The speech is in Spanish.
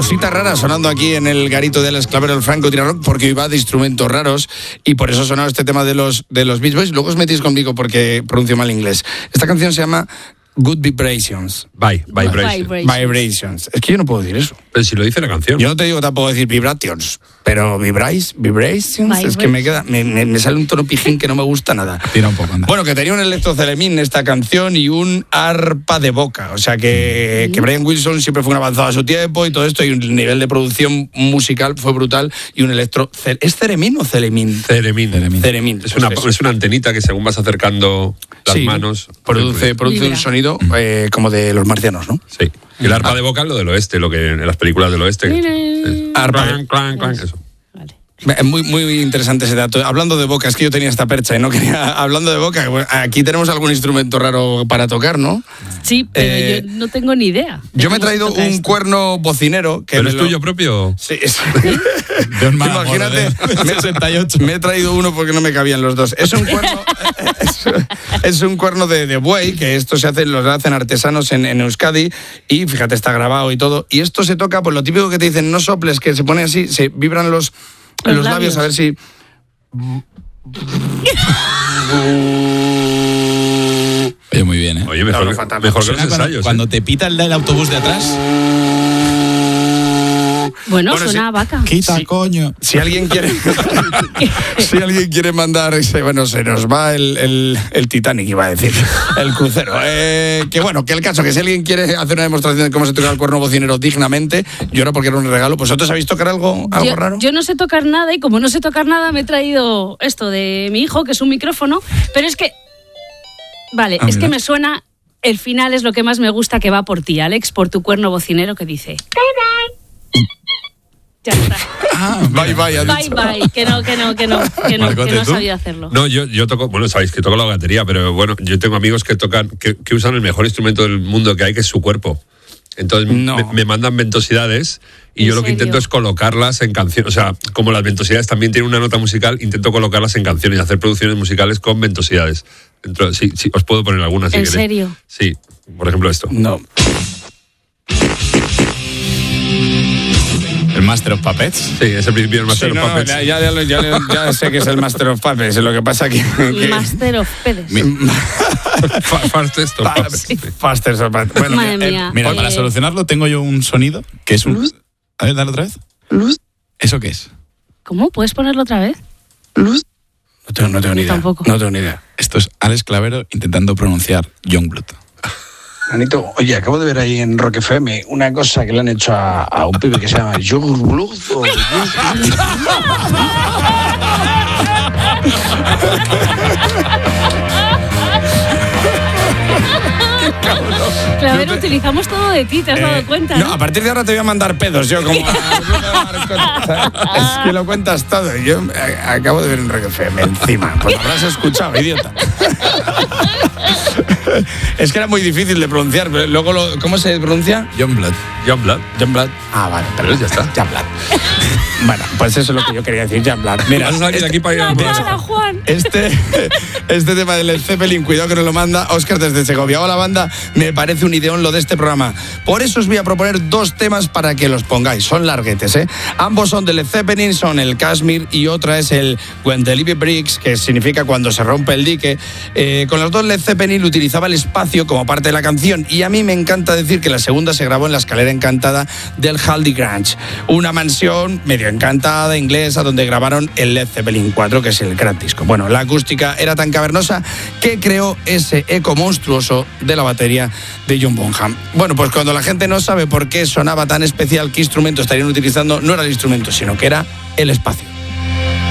Cositas raras sonando aquí en el garito del Clavero del Franco Tira Rock, porque iba de instrumentos raros y por eso sonaba este tema de los Beach Boys. Luego os metís conmigo porque pronuncio mal inglés. Esta canción se llama Good Vibrations. Vibrations. Es que yo no puedo decir eso. Pero si lo dice la canción. Yo no te digo tampoco decir vibrations, pero vibrations, es que me sale un tono pijín que no me gusta nada. Tira un poco, anda. Bueno, que tenía un electrocelemín esta canción y un arpa de boca. O sea que Brian Wilson siempre fue un avanzado a su tiempo y todo esto, y un nivel de producción musical fue brutal. Y un electro... ¿Es ceremín o celemín? Celemín. Es una antenita que según vas acercando las manos... Produce un sonido como de los marcianos, ¿no? Sí. Y el arpa de boca es lo del oeste, lo que en las películas del oeste. Arpa. Clan, eso. Es muy interesante ese dato. Hablando de boca, es que yo tenía esta percha y no quería... Hablando de boca, aquí tenemos algún instrumento raro para tocar, ¿no? Sí, pero yo no tengo ni idea. Yo me he traído un cuerno bocinero. ¿Pero es tuyo propio? Sí. Imagínate, 68. Me he traído uno porque no me cabían los dos. Es un cuerno... es un cuerno de buey, que esto los hacen artesanos en Euskadi, y fíjate, está grabado y todo. Y esto se toca, pues lo típico que te dicen, no soples, que se pone así, se vibran los labios, a ver si... Oye, muy bien, ¿eh? Oye, mejor que los ensayos. Cuando te pita el autobús de atrás... Bueno, suena a vaca. Quita, coño. Si alguien quiere mandar, bueno, se nos va el Titanic, iba a decir, el crucero. Que el caso, que si alguien quiere hacer una demostración de cómo se toca el cuerno bocinero dignamente, yo no, porque era un regalo, pues ¿vosotros sabéis tocar algo raro? Yo no sé tocar nada, y como no sé tocar nada, me he traído esto de mi hijo, que es un micrófono, pero es que... Vale, es que me suena... El final es lo que más me gusta, que va por ti, Alex, por tu cuerno bocinero, que dice... Ya está. Bye, que no sabía hacerlo. No, yo toco, bueno, sabéis que toco la batería, pero bueno, yo tengo amigos que tocan, que usan el mejor instrumento del mundo que hay, que es su cuerpo. Entonces me mandan ventosidades y yo lo que intento es colocarlas en canciones. O sea, como las ventosidades también tienen una nota musical, intento colocarlas en canciones y hacer producciones musicales con ventosidades. Entonces, sí, os puedo poner algunas si queréis. ¿En serio? Sí, por ejemplo esto. No. ¿El Master of Puppets? Sí, es el principio del Master of Puppets. Ya sé que es el Master of Puppets, lo que pasa que... Master of Puppets. Fastest of Puppets. Faster of Puppets. Bueno, madre mía. Mira, para solucionarlo tengo yo un sonido que es un... ¿Luz? A ver, dale otra vez. ¿Luz? ¿Eso qué es? ¿Cómo? ¿Puedes ponerlo otra vez? ¿Luz? No tengo ni idea. Tampoco. No tengo ni idea. Esto es Alex Clavero intentando pronunciar Youngblood. Anito, oye, acabo de ver ahí en Rock FM una cosa que le han hecho a un pibe que se llama Youngblood. Claro, utilizamos todo de ti, ¿te has dado cuenta? No, a partir de ahora te voy a mandar pedos, yo como... Es que lo cuentas todo. Yo acabo de ver en Rock FM encima. Pues lo habrás escuchado, idiota. Es que era muy difícil de pronunciar, pero luego ¿cómo se pronuncia? Youngblood. Youngblood. Ah, vale, pero ya está. Youngblood. Bueno, pues eso es lo que yo quería decir, Youngblood. Mira, de aquí para allá. Juan. Este tema del Led Zeppelin, cuidado que nos lo manda Óscar desde Segovia. Hola, banda, me parece un ideón lo de este programa. Por eso os voy a proponer 2 temas para que los pongáis. Son larguetes, ¿eh? Ambos son de Led Zeppelin, son el Kashmir y otra es el When the Levee Breaks, que significa cuando se rompe el dique. Con los dos Led Zeppelin utilizaba el espacio como parte de la canción, y a mí me encanta decir que la segunda se grabó en la escalera encantada del Haldie Grange, una mansión medio encantada inglesa donde grabaron el Led Zeppelin 4, que es el gran disco. Bueno, la acústica era tan cavernosa que creó ese eco monstruoso de la batería de John Bonham. Bueno, pues cuando la gente no sabe por qué sonaba tan especial, qué instrumento estarían utilizando, no era el instrumento, sino que era el espacio.